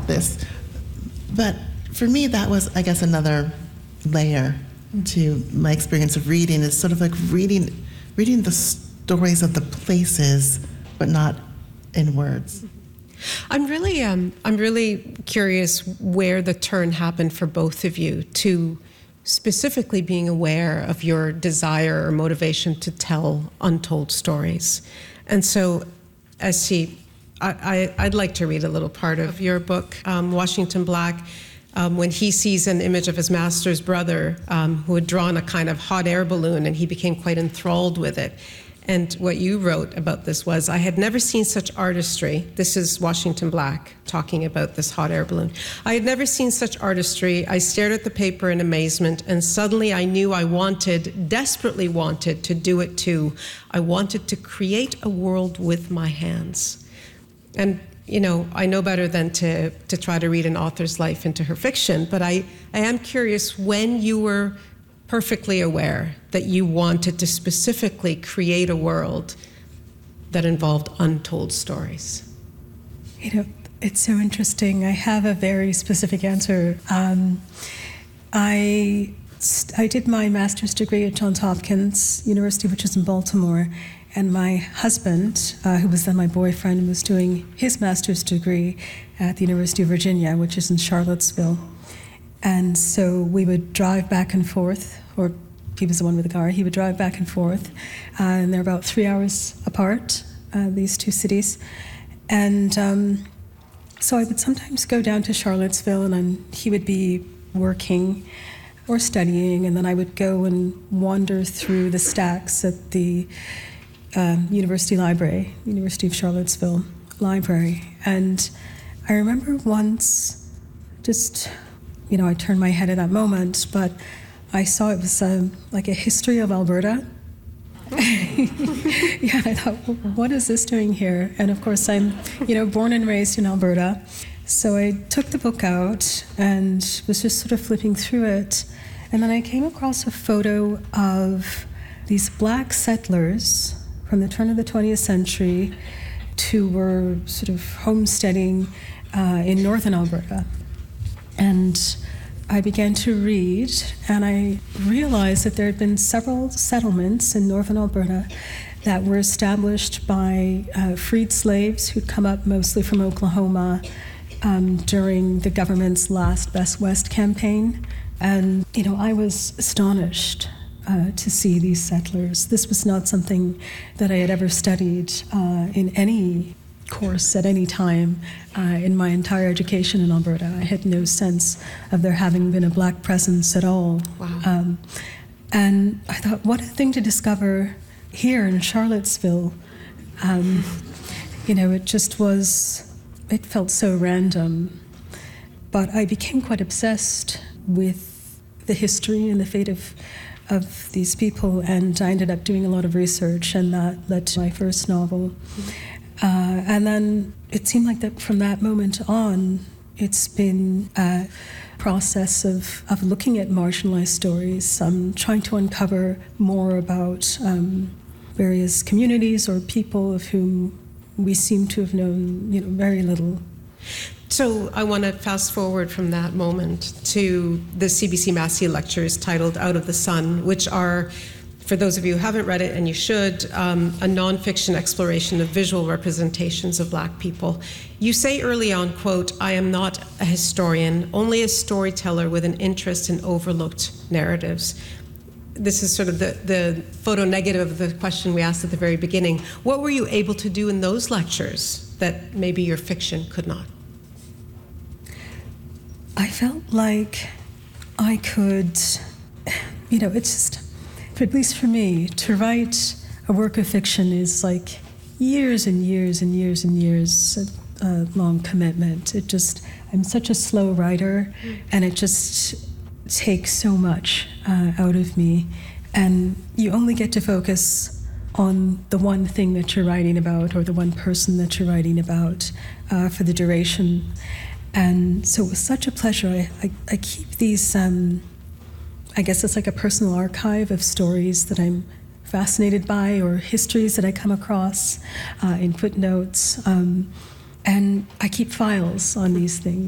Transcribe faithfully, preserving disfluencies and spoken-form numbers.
this. But for me, that was, I guess, another layer to my experience of reading. Is sort of like reading, reading the stories of the places, but not in words. I'm really, um, I'm really curious where the turn happened for both of you to specifically being aware of your desire or motivation to tell untold stories. And so, as he, I, I, I'd like to read a little part of your book, um, Washington Black, um, when he sees an image of his master's brother um, who had drawn a kind of hot air balloon, and he became quite enthralled with it. And what you wrote about this was, I had never seen such artistry. This is Washington Black talking about this hot air balloon. I had never seen such artistry. I stared at the paper in amazement, and suddenly I knew I wanted, desperately wanted, to do it too. I wanted to create a world with my hands. And, you know, I know better than to, to try to read an author's life into her fiction, but I, I am curious when you were perfectly aware that you wanted to specifically create a world that involved untold stories. You know, it's so interesting. I have a very specific answer. Um, I, I did my master's degree at Johns Hopkins University, which is in Baltimore, and my husband, uh, who was then my boyfriend, was doing his master's degree at the University of Virginia, which is in Charlottesville. And so we would drive back and forth, or he was the one with the car, he would drive back and forth, uh, and they're about three hours apart, uh, these two cities. And um, so I would sometimes go down to Charlottesville, and then he would be working or studying, and then I would go and wander through the stacks at the um, University Library, University of Charlottesville Library. And I remember once just, you know, I turned my head at that moment, but I saw it was um, like a history of Alberta. Yeah, I thought, what is this doing here? And of course, I'm, you know, born and raised in Alberta. So I took the book out and was just sort of flipping through it. And then I came across a photo of these black settlers from the turn of the twentieth century who were sort of homesteading uh, in northern Alberta. And I began to read, and I realized that there had been several settlements in northern Alberta that were established by uh, freed slaves who'd come up mostly from Oklahoma um, during the government's last Best West campaign. And, you know, I was astonished uh, to see these settlers. This was not something that I had ever studied uh, in any course at any time uh, in my entire education in Alberta. I had no sense of there having been a black presence at all. Wow. Um, and I thought, what a thing to discover here in Charlottesville. Um, you know, it just was, it felt so random. But I became quite obsessed with the history and the fate of of these people, and I ended up doing a lot of research, and that led to my first novel. Mm-hmm. Uh, and then it seemed like that from that moment on, it's been a process of, of looking at marginalized stories, um, trying to uncover more about um, various communities or people of whom we seem to have known, you know, very little. So I want to fast forward from that moment to the C B C Massey lectures titled Out of the Sun, which are, for those of you who haven't read it, and you should, um, a nonfiction exploration of visual representations of Black people. You say early on, quote, "I am not a historian, only a storyteller with an interest in overlooked narratives." This is sort of the, the photo negative of the question we asked at the very beginning. What were you able to do in those lectures that maybe your fiction could not? I felt like I could, you know, it's just, at least for me, to write a work of fiction is like years and years and years and years uh, long commitment. It just, I'm such a slow writer, and it just takes so much uh, out of me. And you only get to focus on the one thing that you're writing about, or the one person that you're writing about uh, for the duration. And so it was such a pleasure. I, I, I keep these, um, I guess it's like a personal archive of stories that I'm fascinated by, or histories that I come across uh, in footnotes. Um, and I keep files on these things.